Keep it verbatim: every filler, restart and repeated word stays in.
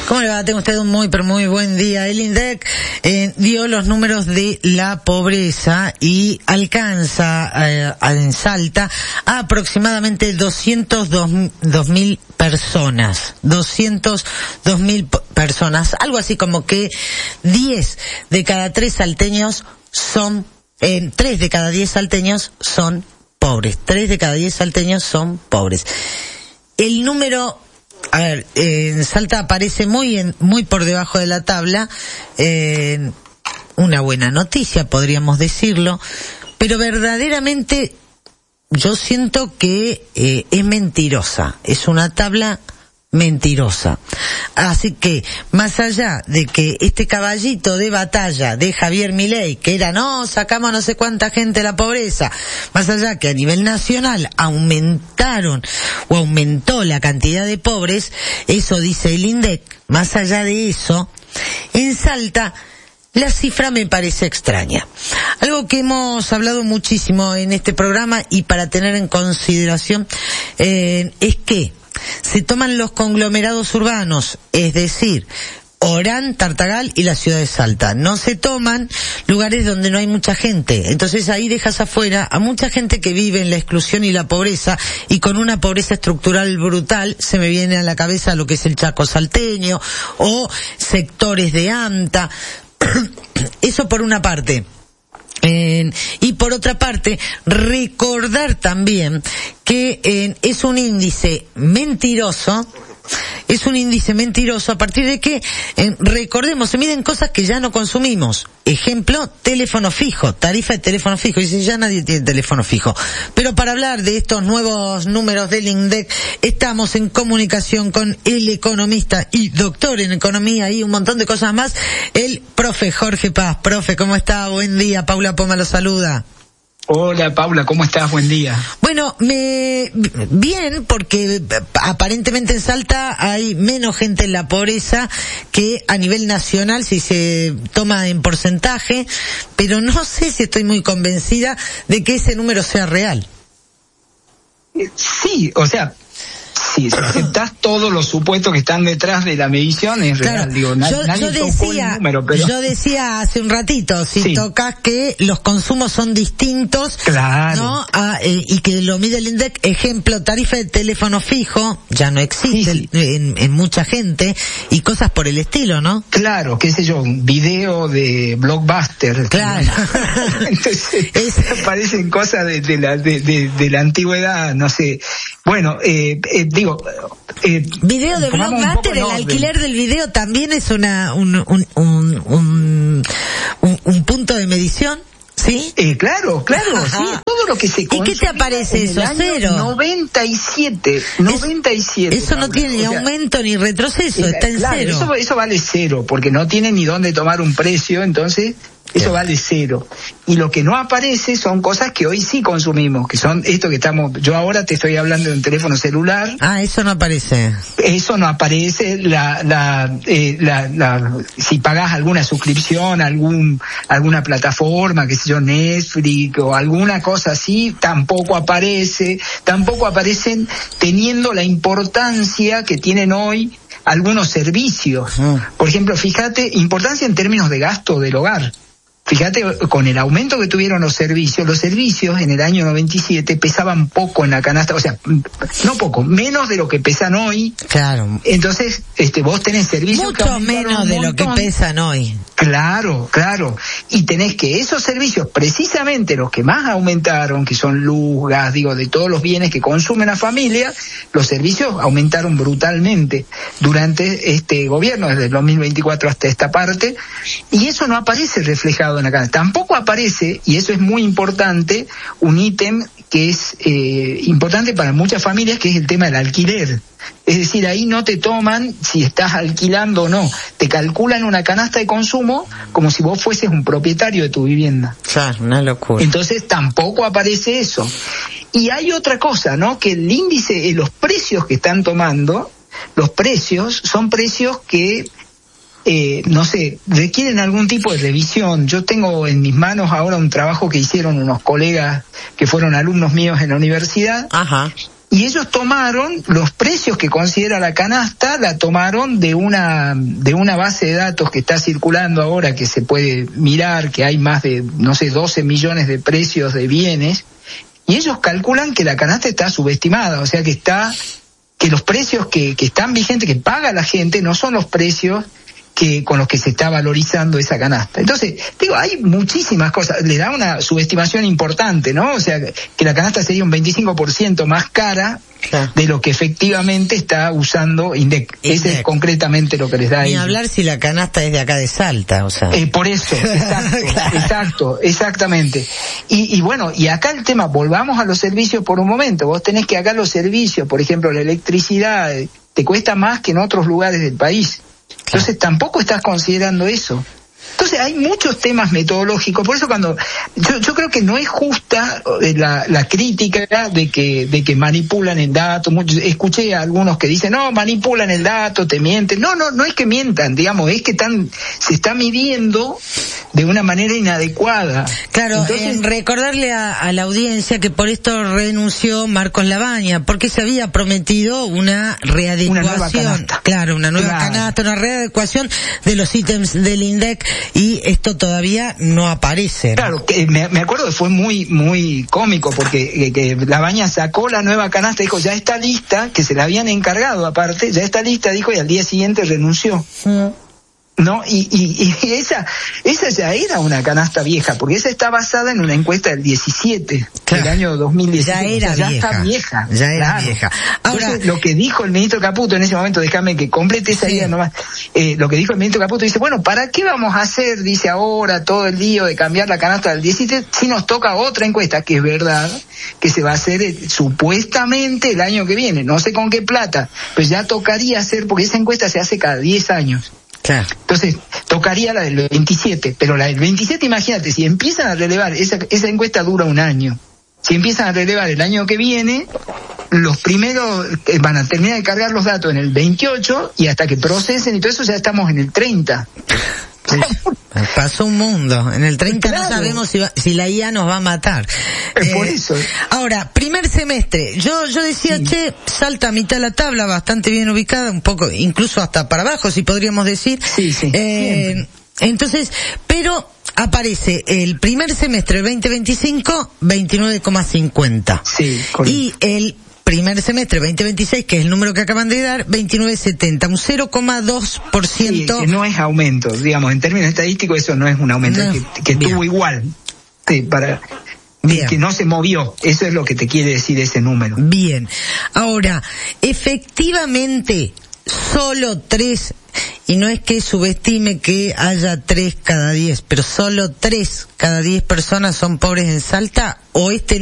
¿Cómo le va? Tengo usted un muy, pero muy buen día. El INDEC eh, dio los números de la pobreza y alcanza eh, en Salta a aproximadamente doscientos dos mil personas. doscientos dos mil personas. Algo así como que diez de cada tres salteños son, eh, tres de cada diez salteños son pobres. tres de cada diez salteños son pobres. El número... A ver, eh, en Salta aparece muy en, muy por debajo de la tabla, eh, una buena noticia, podríamos decirlo, pero verdaderamente yo siento que eh, es mentirosa, es una tabla mentirosa. Así que, más allá de que este caballito de batalla de Javier Milei, que era, no, sacamos no sé cuánta gente de la pobreza, más allá que a nivel nacional aumentaron o aumentó la cantidad de pobres, eso dice el INDEC, más allá de eso, en Salta, la cifra me parece extraña. Algo que hemos hablado muchísimo en este programa y para tener en consideración, eh, es que se toman los conglomerados urbanos, es decir, Orán, Tartagal y la ciudad de Salta. No se toman lugares donde no hay mucha gente. Entonces ahí dejas afuera a mucha gente que vive en la exclusión y la pobreza, y con una pobreza estructural brutal. Se me viene a la cabeza lo que es el Chaco salteño o sectores de AMTA. Eso por una parte. Eh, y por otra parte, recordar también que eh, es un índice mentiroso, es un índice mentiroso a partir de que, eh, recordemos, se miden cosas que ya no consumimos. Ejemplo, teléfono fijo, tarifa de teléfono fijo. Dice, ya nadie tiene teléfono fijo. Pero para hablar de estos nuevos números del INDEC, estamos en comunicación con el economista y doctor en economía y un montón de cosas más, el profe Jorge Paz. Profe, ¿cómo está? Buen día. Paula Poma lo saluda. Hola Paula, ¿cómo estás? Buen día. Bueno, me bien, porque aparentemente en Salta hay menos gente en la pobreza que a nivel nacional si se toma en porcentaje, pero no sé si estoy muy convencida de que ese número sea real. Sí, o sea, sí, si aceptás todos los supuestos que están detrás de la medición, es real. Claro, Digo, na- yo, nadie yo tocó decía, el número, pero... yo decía hace un ratito, si Sí. tocas que los consumos son distintos, Claro. ¿no? A, eh, y que lo mide el INDEC, ejemplo, tarifa de teléfono fijo, ya no existe Sí, sí. En, en mucha gente, y cosas por el estilo, ¿no? Claro, qué sé yo, un video de Blockbuster. Claro. Entonces, Es- parecen cosas de, de la de, de, de la antigüedad, no sé. Bueno, eh, eh, digo... Eh, Video de pongamos un Blockbuster, poco en el orden. alquiler del video también es una un un un un, un, un punto de medición, ¿sí? Eh, claro, claro, Ajá. sí, todo lo que se ¿Y qué te consumía aparece en eso? el año Cero. noventa y siete, noventa y siete. Eso no Paula. tiene ni O sea, aumento ni retroceso, eh, está en claro, cero. Eso, eso vale cero, porque no tiene ni dónde tomar un precio, entonces eso Bien. vale cero. Y lo que no aparece son cosas que hoy sí consumimos, que son esto que estamos, yo ahora te estoy hablando de un teléfono celular, Ah, eso no aparece. eso no aparece, la, la, eh, la, la, si pagás alguna suscripción, algún, alguna plataforma, que sé yo, Netflix o alguna cosa así, tampoco aparece, tampoco aparecen teniendo la importancia que tienen hoy algunos servicios. Por ejemplo, fíjate, importancia en términos de gasto del hogar. Fíjate, con el aumento que tuvieron los servicios, los servicios en el año noventa y siete pesaban poco en la canasta, o sea, no poco, menos de lo que pesan hoy. Claro. Entonces, este, vos tenés servicios que Mucho aumentaron menos un de lo que montón. pesan hoy. Claro, claro. Y tenés que esos servicios, precisamente los que más aumentaron, que son luz, gas, digo, de todos los bienes que consume la familia, los servicios aumentaron brutalmente durante este gobierno, desde el dos mil veinticuatro hasta esta parte, y eso no aparece reflejado en la canasta. Tampoco aparece, y eso es muy importante, un ítem que es eh, importante para muchas familias, que es el tema del alquiler. Es decir, ahí no te toman si estás alquilando o no, te calculan una canasta de consumo como si vos fueses un propietario de tu vivienda. Claro, una locura. Entonces tampoco aparece eso. Y hay otra cosa, ¿no? Que el índice, eh, los precios que están tomando, los precios son precios que Eh, no sé, requieren algún tipo de revisión. Yo tengo en mis manos ahora un trabajo que hicieron unos colegas que fueron alumnos míos en la universidad. Ajá. y ellos tomaron los precios que considera la canasta, la tomaron de una de una base de datos que está circulando ahora, que se puede mirar, que hay más de, no sé, doce millones de precios de bienes, y ellos calculan que la canasta está subestimada, o sea que está, que los precios que, que están vigentes, que paga la gente, no son los precios que con los que se está valorizando esa canasta. Entonces, digo, hay muchísimas cosas, le da una subestimación importante, ¿no? O sea, que la canasta sería un veinticinco por ciento más cara claro. de lo que efectivamente está usando INDEC. Ese es concretamente lo que les da. Ni hablar si la canasta es de acá de Salta, o sea. Eh, por eso, exacto, claro. exacto, exactamente. Y, y bueno, y acá el tema, volvamos a los servicios por un momento. Vos tenés que acá los servicios, por ejemplo, la electricidad, te cuesta más que en otros lugares del país. Entonces tampoco estás considerando eso. Entonces hay muchos temas metodológicos, por eso cuando yo, yo creo que no es justa la, la crítica de que de que manipulan el dato. Muchos, escuché a algunos que dicen no, manipulan el dato, te mienten. No, no, no es que mientan, digamos, es que están se está midiendo de una manera inadecuada. Claro, Entonces, eh, recordarle a, a la audiencia que por esto renunció Marcos Labaña, porque se había prometido una readecuación, una nueva canasta. Claro, una nueva claro. canasta, una readecuación de los ítems del INDEC, y esto todavía no aparece, ¿no? Claro, que me, me acuerdo que fue muy muy cómico, porque que, que Labaña sacó la nueva canasta, dijo, ya está lista, que se la habían encargado aparte, ya está lista, dijo, y al día siguiente renunció. Mm. No, y, y, y esa, esa ya era una canasta vieja, porque esa está basada en una encuesta del diecisiete, claro. del año dos mil diecisiete. Ya era o sea, ya vieja. está vieja. Ya era claro. vieja. Ahora, entonces, lo que dijo el ministro Caputo en ese momento, déjame que complete esa sí. idea nomás, eh, lo que dijo el ministro Caputo, dice, bueno, ¿para qué vamos a hacer, dice ahora, todo el lío de cambiar la canasta del diecisiete, si nos toca otra encuesta, que es verdad, que se va a hacer eh, supuestamente el año que viene, no sé con qué plata, pues ya tocaría hacer, porque esa encuesta se hace cada diez años. Claro. Entonces, tocaría la del veintisiete, pero la del veintisiete, imagínate, si empiezan a relevar, esa, esa encuesta dura un año, si empiezan a relevar el año que viene, los primeros eh, van a terminar de cargar los datos en el veintiocho, y hasta que procesen y todo eso ya estamos en el treinta. Sí, pasó un mundo. En el treinta claro. no sabemos si, va, si la I A nos va a matar. Es eh, por eso. Ahora, primer semestre. Yo yo decía, sí. che, Salta a mitad de la tabla, bastante bien ubicada, un poco, incluso hasta para abajo, si podríamos decir. Sí, sí. Eh, entonces, pero aparece el primer semestre del veinte veinticinco, veintinueve coma cincuenta. Sí, correcto. Y el primer semestre veinte veintiséis, que es el número que acaban de dar, veintinueve setenta, un cero coma dos por ciento. Sí, que no es aumento, digamos, en términos estadísticos eso no es un aumento, no, que, que estuvo igual, sí, para Bien. que no se movió, eso es lo que te quiere decir ese número. Bien, ahora, efectivamente, solo tres, y no es que subestime que haya tres cada diez, pero solo tres cada diez personas son pobres en Salta, o este